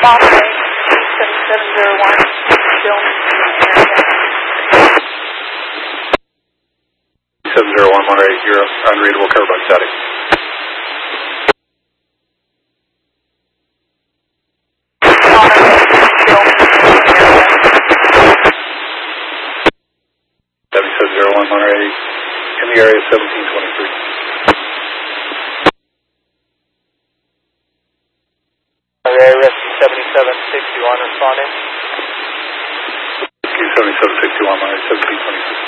Monterey, 7701, still in the area. 701 Monterey, you're unreadable cover by static. Monterey, still in the area. 7701 Monterey, in the area 1723. Monterey, rescue 7761 responding. Rescue 7761 Monterey, 1723.